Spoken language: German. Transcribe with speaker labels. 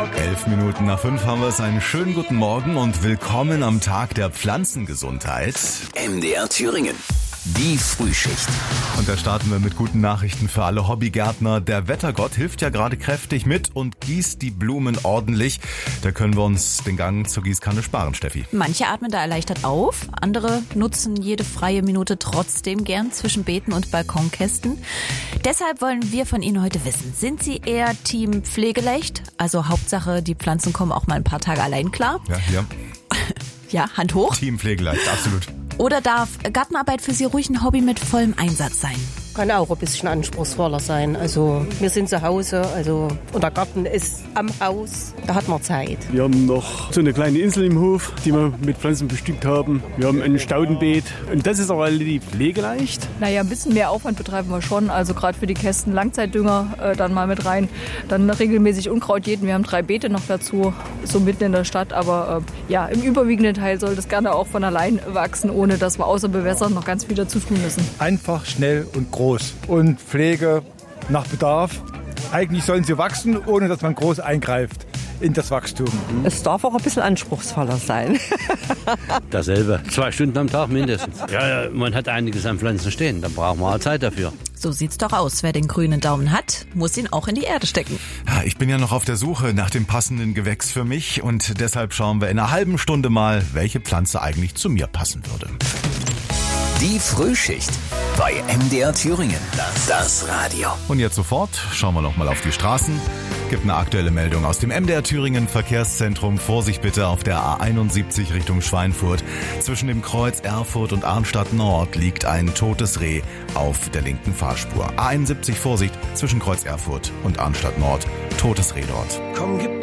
Speaker 1: 11 Minuten nach 5 haben wir es. Einen schönen guten Morgen und willkommen am Tag der Pflanzengesundheit.
Speaker 2: MDR Thüringen. Die Frühschicht.
Speaker 1: Und da starten wir mit guten Nachrichten für alle Hobbygärtner. Der Wettergott hilft ja gerade kräftig mit und gießt die Blumen ordentlich. Da können wir uns den Gang zur Gießkanne sparen, Steffi.
Speaker 3: Manche atmen da erleichtert auf, andere nutzen jede freie Minute trotzdem gern zwischen Beeten und Balkonkästen. Deshalb wollen wir von Ihnen heute wissen, sind Sie eher Team Pflegeleicht? Also Hauptsache, die Pflanzen kommen auch mal ein paar Tage allein klar.
Speaker 1: Ja, hier.
Speaker 3: Ja, Hand hoch.
Speaker 1: Team Pflegeleicht, absolut.
Speaker 3: Oder darf Gartenarbeit für Sie ruhig ein Hobby mit vollem Einsatz sein?
Speaker 4: Kann auch ein bisschen anspruchsvoller sein. Also wir sind zu Hause, und der Garten ist am Haus, da hat man Zeit.
Speaker 5: Wir haben noch so eine kleine Insel im Hof, die wir mit Pflanzen bestückt haben. Wir haben ein Staudenbeet und das ist auch relativ pflegeleicht.
Speaker 6: Naja, ein bisschen mehr Aufwand betreiben wir schon, also gerade für die Kästen Langzeitdünger dann mal mit rein. Dann regelmäßig Unkraut jäten, wir haben 3 Beete noch dazu, so mitten in der Stadt. Aber im überwiegenden Teil soll das gerne auch von allein wachsen, ohne dass wir außer Bewässern noch ganz viel dazu tun müssen.
Speaker 7: Einfach, schnell und groß. Und Pflege nach Bedarf. Eigentlich sollen sie wachsen, ohne dass man groß eingreift in das Wachstum.
Speaker 8: Es darf auch ein bisschen anspruchsvoller sein.
Speaker 9: Dasselbe. 2 Stunden am Tag mindestens. Ja, man hat einiges an Pflanzen stehen. Da braucht man halt Zeit dafür.
Speaker 3: So sieht's doch aus. Wer den grünen Daumen hat, muss ihn auch in die Erde stecken.
Speaker 1: Ja, ich bin ja noch auf der Suche nach dem passenden Gewächs für mich und deshalb schauen wir in einer halben Stunde mal, welche Pflanze eigentlich zu mir passen würde.
Speaker 2: Die Frühschicht bei MDR Thüringen. Das Radio.
Speaker 1: Und jetzt sofort schauen wir nochmal auf die Straßen. Gibt eine aktuelle Meldung aus dem MDR Thüringen Verkehrszentrum. Vorsicht bitte auf der A71 Richtung Schweinfurt. Zwischen dem Kreuz Erfurt und Arnstadt Nord liegt ein totes Reh auf der linken Fahrspur. A71 Vorsicht zwischen Kreuz Erfurt und Arnstadt Nord. Totes Reh dort.
Speaker 2: Komm, gib